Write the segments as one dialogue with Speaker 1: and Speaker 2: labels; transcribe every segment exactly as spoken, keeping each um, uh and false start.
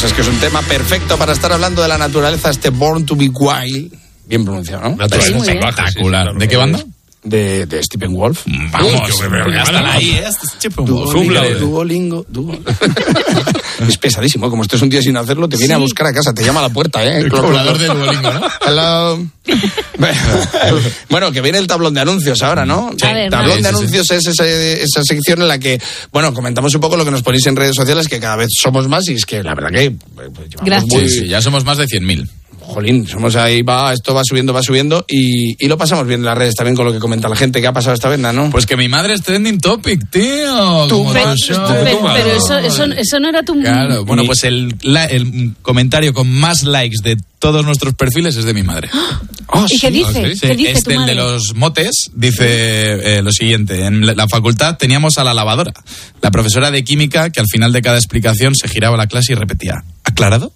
Speaker 1: es que es un tema perfecto para estar hablando de la naturaleza, este Born to be Wild. Bien pronunciado, ¿no?
Speaker 2: Naturaleza espectacular. ¿De qué banda?
Speaker 1: De, de Stephen Wolf.
Speaker 2: Vamos, hasta ahí, ¿eh? Stephen Wolf.
Speaker 1: Duolingo, Duolingo. Es pesadísimo, como estés un día sin hacerlo, te viene sí. a buscar a casa, te llama a la puerta, ¿eh?
Speaker 2: El cobrador de Duolingo, ¿no?
Speaker 1: Hello. Bueno, que viene el tablón de anuncios ahora, ¿no?
Speaker 3: Sí. Ver,
Speaker 1: tablón
Speaker 3: sí,
Speaker 1: de
Speaker 3: sí,
Speaker 1: anuncios sí. es esa, esa sección en la que, bueno, comentamos un poco lo que nos ponéis en redes sociales, que cada vez somos más y es que la verdad que... Pues,
Speaker 3: Gracias.
Speaker 2: Muy... Sí, sí, ya somos más de cien mil.
Speaker 1: Jolín, somos ahí, va, esto va subiendo, va subiendo y, y lo pasamos bien en las redes también con lo que comenta la gente. ¿Qué ha pasado esta vez, no?
Speaker 2: Pues que mi madre es trending topic, tío.
Speaker 1: Tu
Speaker 3: pero, pero, pero eso, eso, eso no era tu...
Speaker 2: Claro, bueno, pues el, la, el comentario con más likes de todos nuestros perfiles es de mi madre.
Speaker 3: Oh, ¿Y qué dice?
Speaker 2: ¿Ah, sí?
Speaker 3: ¿Qué dice
Speaker 2: este,
Speaker 3: tu madre?
Speaker 2: El de los motes, dice eh, lo siguiente. En la facultad teníamos a la lavadora, la profesora de química, que al final de cada explicación se giraba a la clase y repetía, ¿aclarado?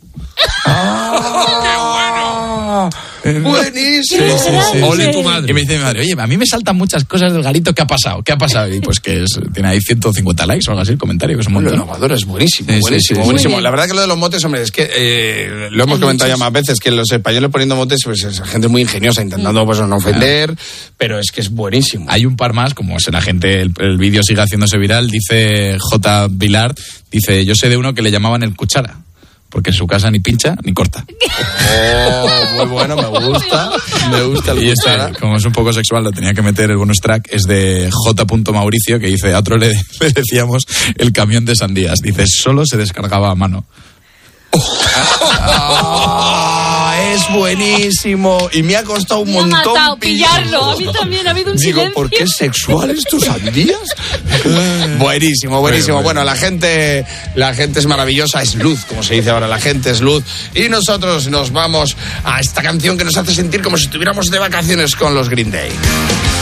Speaker 1: ¡Ah! Buenísimo.
Speaker 2: Sí, sí, sí.
Speaker 1: Ole tu madre.
Speaker 2: Y me dice mi madre, oye, a mí me saltan muchas cosas del garito, ¿qué ha pasado? ¿Qué ha pasado? Y pues que es, tiene ahí ciento cincuenta likes o algo así, el comentario, que es un montón.
Speaker 1: Lo de la lavadora es buenísimo,
Speaker 2: sí,
Speaker 1: buenísimo,
Speaker 2: sí, sí,
Speaker 1: buenísimo.
Speaker 2: sí.
Speaker 1: La verdad que lo de los motes, hombre, es que eh, lo hemos Hay comentado muchos. ya más veces, que los españoles poniendo motes, pues es gente muy ingeniosa, intentando pues no ofender, claro. pero es que es buenísimo.
Speaker 2: Hay un par más, como si la gente, el, el vídeo sigue haciéndose viral, dice J. Vilar, dice, yo sé de uno que le llamaban el cuchara. Porque en su casa ni pincha ni corta.
Speaker 1: Oh, muy bueno, me gusta. Me gusta el
Speaker 2: Y este, como es un poco sexual, lo tenía que meter el bonus track, es de J. Mauricio, que dice, a otro le, le decíamos el camión de sandías. Dice, solo se descargaba a mano.
Speaker 1: Oh, es buenísimo y me ha costado un
Speaker 3: me
Speaker 1: montón
Speaker 3: ha matado,
Speaker 1: pillarlo.
Speaker 3: pillarlo. A mí también ha habido un
Speaker 1: Digo,
Speaker 3: silencio.
Speaker 1: ¿por qué es sexual tus sandías? Buenísimo, buenísimo. Bueno, la gente, la gente es maravillosa, es luz, como se dice ahora, la gente es luz. Y nosotros nos vamos a esta canción que nos hace sentir como si estuviéramos de vacaciones con los Green Day.